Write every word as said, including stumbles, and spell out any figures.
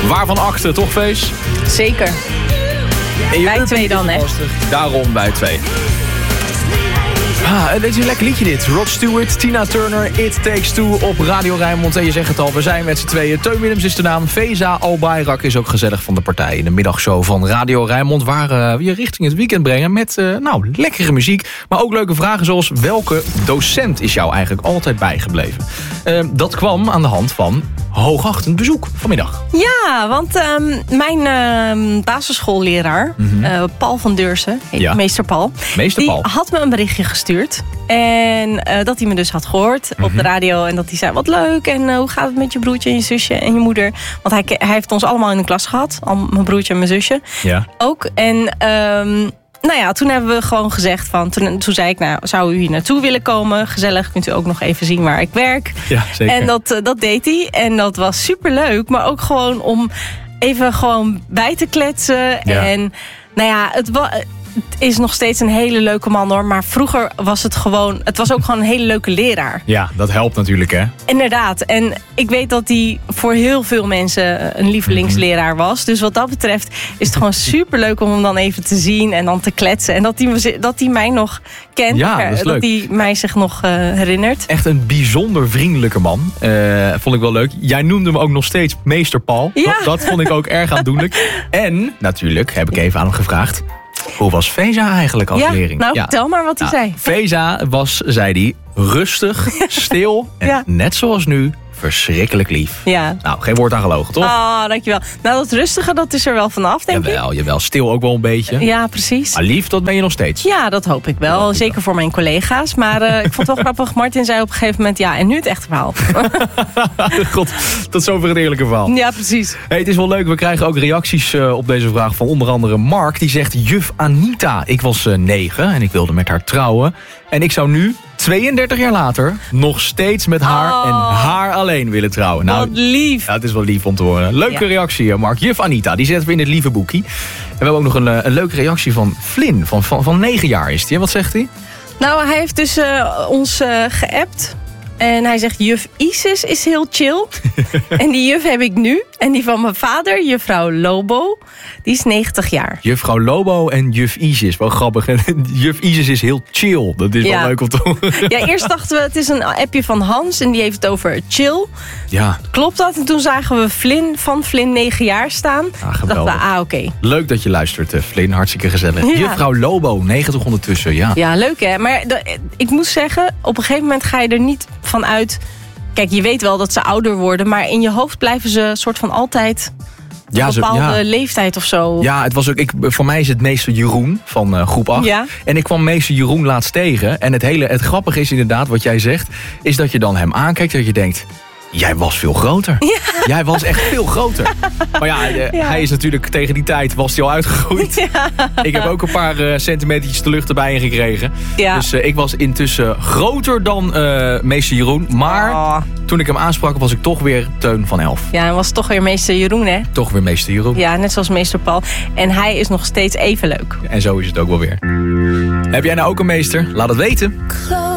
Waarvan achten, toch Fees? Zeker. Bij twee dan, hè? Daarom bij twee. Ah, dit is een lekker liedje dit. Rod Stewart, Tina Turner, It Takes Two op Radio Rijnmond. En je zegt het al, we zijn met z'n tweeën. Teun Willems is de naam. Feza Albayrak is ook gezellig van de partij. In de middagshow van Radio Rijnmond. Waar uh, we je richting het weekend brengen met uh, nou, lekkere muziek. Maar ook leuke vragen zoals welke docent is jou eigenlijk altijd bijgebleven? Uh, dat kwam aan de hand van hoogachtend bezoek vanmiddag. Ja, want um, mijn uh, basisschoolleraar, mm-hmm. uh, Paul van Deursen, ja. meester Paul, meester die Paul. had me een berichtje gestuurd. En uh, dat hij me dus had gehoord mm-hmm. op de radio. En dat hij zei, wat leuk. En uh, hoe gaat het met je broertje en je zusje en je moeder? Want hij, hij heeft ons allemaal in de klas gehad. Al mijn broertje en mijn zusje. Ja. Ook. En um, nou ja, toen hebben we gewoon gezegd van... Toen, toen zei ik, nou, zou u hier naartoe willen komen? Gezellig, kunt u ook nog even zien waar ik werk. Ja, zeker. En dat, uh, dat deed hij. En dat was superleuk. Maar ook gewoon om even gewoon bij te kletsen. Ja. En nou ja, het was... Het is nog steeds een hele leuke man hoor. Maar vroeger was het gewoon... Het was ook gewoon een hele leuke leraar. Ja, dat helpt natuurlijk hè. Inderdaad. En ik weet dat hij voor heel veel mensen een lievelingsleraar was. Dus wat dat betreft is het gewoon superleuk om hem dan even te zien. En dan te kletsen. En dat hij, dat hij mij nog kent. Ja, dat is leuk. Dat hij mij zich nog uh, herinnert. Echt een bijzonder vriendelijke man. Uh, vond ik wel leuk. Jij noemde hem ook nog steeds meester Paul. Ja. Dat, dat vond ik ook erg aandoenlijk. En natuurlijk heb ik even aan hem gevraagd... Hoe was Feza eigenlijk als ja, leerling? Nou, ja. vertel maar wat hij nou, zei. Feza was, zei hij, rustig, stil en ja. net zoals nu, verschrikkelijk lief. Ja. Nou, geen woord aan gelogen, toch? Oh, dankjewel. Nou, dat rustige, dat is er wel vanaf, denk jawel, ik. Jawel, stil ook wel een beetje. Ja, precies. Maar lief, dat ben je nog steeds. Ja, dat hoop ik wel. hoop ik Zeker wel. voor mijn collega's. Maar uh, ik vond het wel grappig. Martin zei op een gegeven moment, ja, en nu het echte verhaal. God, tot zover het eerlijke verhaal. Ja, precies. Hey, het is wel leuk, we krijgen ook reacties uh, op deze vraag van onder andere Mark. Die zegt, juf Anita, ik was uh, negen en ik wilde met haar trouwen. En ik zou nu, tweeëndertig jaar later, nog steeds met haar oh. en haar alleen willen trouwen. Nou, wat lief. Ja, het is wel lief om te horen. Leuke ja. reactie, Mark. Juf Anita, die zetten we in het lieve boekie. En we hebben ook nog een, een leuke reactie van Flynn, van, van, van negen jaar is die. Wat zegt hij? Nou, hij heeft dus uh, ons uh, geappt. En hij zegt, juf Isis is heel chill. En die juf heb ik nu. En die van mijn vader, juffrouw Lobo, die is negentig jaar. Juffrouw Lobo en juf Isis, wel grappig. Juf Isis is heel chill. Dat is ja. wel leuk om te horen. Ja, eerst dachten we, het is een appje van Hans en die heeft het over chill. Ja. Klopt dat? En toen zagen we Flynn van Flynn negen jaar staan. Ah, geweldig. Dachten we, ah, oké. Okay. Leuk dat je luistert, Flynn. Hartstikke gezellig. Ja. Juffrouw Lobo, negentig ondertussen, ja. Ja, leuk hè. Maar de, ik moet zeggen, op een gegeven moment ga je er niet van uit. Kijk, je weet wel dat ze ouder worden, maar in je hoofd blijven ze soort van altijd ja, een bepaalde ze, ja. leeftijd of zo. Ja, het was ook, ik, voor mij is het meester Jeroen van uh, groep acht. Ja. En ik kwam meester Jeroen laatst tegen. En het, hele, het grappige is inderdaad, wat jij zegt, is dat je dan hem aankijkt dat je denkt... Jij was veel groter. Ja. Jij was echt veel groter. Maar ja, uh, ja, hij is natuurlijk tegen die tijd was hij al uitgegroeid. Ja. Ik heb ook een paar uh, centimetertjes de lucht erbij gekregen. Ja. Dus uh, ik was intussen groter dan uh, meester Jeroen. Maar oh. toen ik hem aansprak was ik toch weer Teun van elf. Ja, hij was toch weer meester Jeroen, hè? Toch weer meester Jeroen. Ja, net zoals meester Paul. En hij is nog steeds even leuk. En zo is het ook wel weer. Heb jij nou ook een meester? Laat het weten.